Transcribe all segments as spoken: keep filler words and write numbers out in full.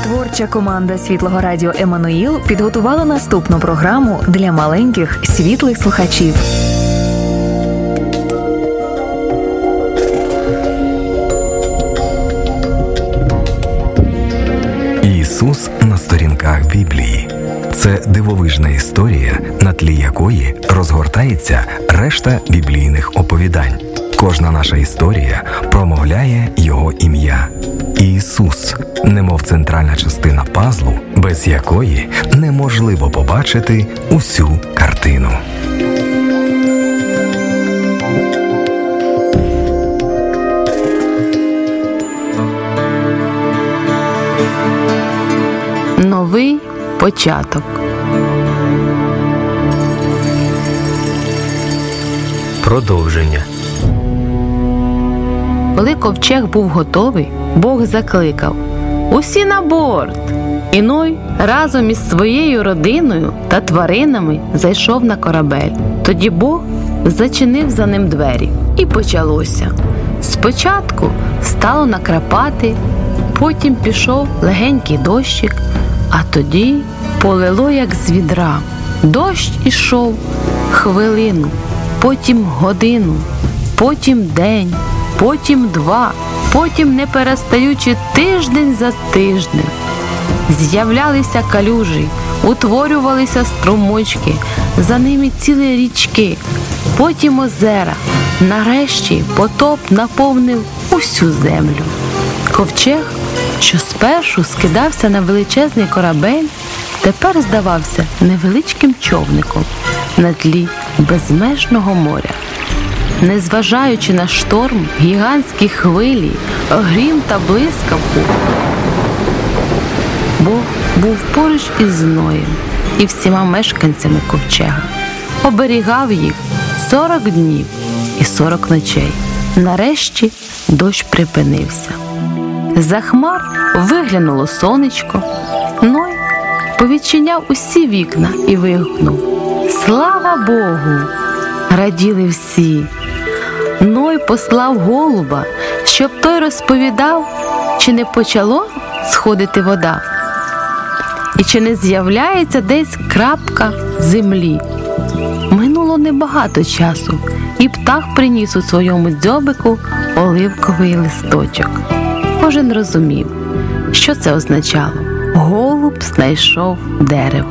Творча команда Світлого Радіо «Еммануїл» підготувала наступну програму для маленьких світлих слухачів. Ісус на сторінках Біблії. Це дивовижна історія, на тлі якої розгортається решта біблійних оповідань. Кожна наша історія промовляє Його ім'я. Ісус, немов центральна частина пазлу, без якої неможливо побачити усю картину. Новий початок. Продовження. Коли ковчег був готовий, Бог закликав: «Усі на борт!» І Ной разом із своєю родиною та тваринами зайшов на корабель. Тоді Бог зачинив за ним двері. І почалося. Спочатку стало накрапати, потім пішов легенький дощик, а тоді полило як з відра. Дощ ішов хвилину, потім годину, потім день, потім два, потім не перестаючи тиждень за тижнем. З'являлися калюжі, утворювалися струмочки, за ними цілі річки, потім озера. Нарешті потоп наповнив усю землю. Ковчег, що спершу скидався на величезний корабель, тепер здавався невеличким човником на тлі безмежного моря. Незважаючи на шторм, гігантські хвилі, грім та блискавку, Бог був поруч із Ноєм і всіма мешканцями ковчега. Оберігав їх сорок днів і сорок ночей. Нарешті дощ припинився. За хмар виглянуло сонечко. Ной повідчиняв усі вікна і вигукнув: «Слава Богу!» Раділи всі. Ной послав голуба, щоб той розповідав, чи не почало сходити вода, і чи не з'являється десь крапка землі. Минуло небагато часу, і птах приніс у своєму дзьобику оливковий листочок. Кожен розумів, що це означало. Голуб знайшов дерево.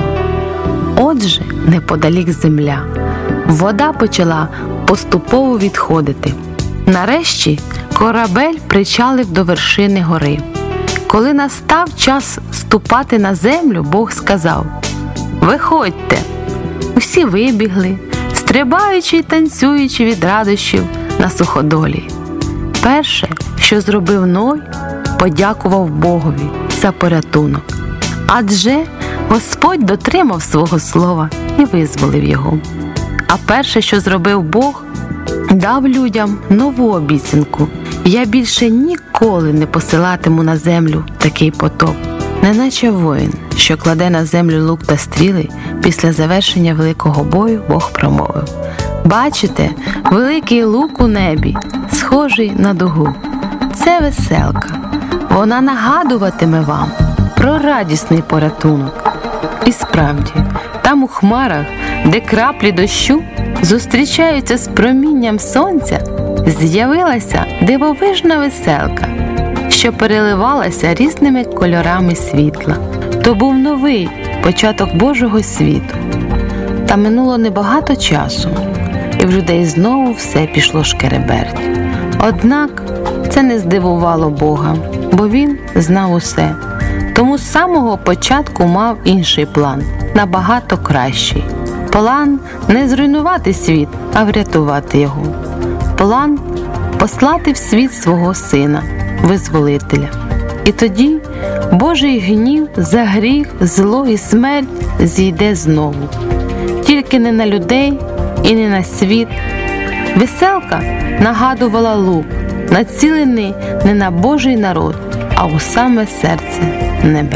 Отже, неподалік земля. Вода почала поступово відходити. Нарешті корабель причалив до вершини гори. Коли настав час ступати на землю, Бог сказав: «Виходьте!» Усі вибігли, стрибаючи й танцюючи від радощів на суходолі. Перше, що зробив Ной, подякував Богові за порятунок. Адже Господь дотримав свого слова і визволив його. А перше, що зробив Бог, дав людям нову обіцянку: «Я більше ніколи не посилатиму на землю такий потоп». Неначе воїн, що кладе на землю лук та стріли, після завершення великого бою Бог промовив: «Бачите, великий лук у небі, схожий на дугу. Це веселка. Вона нагадуватиме вам про радісний порятунок». І справді, там у хмарах, де краплі дощу зустрічаються з промінням сонця, з'явилася дивовижна веселка, що переливалася різними кольорами світла. То був новий початок Божого світу. Та минуло небагато часу, і в людей знову все пішло шкереберть. Однак це не здивувало Бога, бо Він знав усе. Тому з самого початку мав інший план, набагато кращий. План не зруйнувати світ, а врятувати його. План послати в світ свого Сина, Визволителя. І тоді Божий гнів за гріх, зло і смерть зійде знову. Тільки не на людей і не на світ. Веселка нагадувала лук, націлений не на Божий народ, а у саме серце небес.